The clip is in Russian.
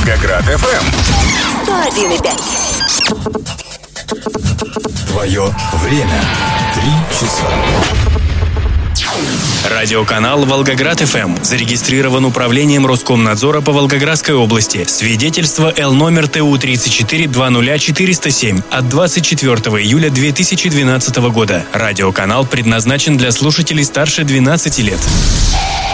Волгоград FM 101,5. Твое время. 3 часа. Радиоканал «Волгоград ФМ» зарегистрирован управлением Роскомнадзора по Волгоградской области. Свидетельство Л номер ТУ 3420407 от 24 июля 2012 года. Радиоканал предназначен для слушателей старше 12 лет.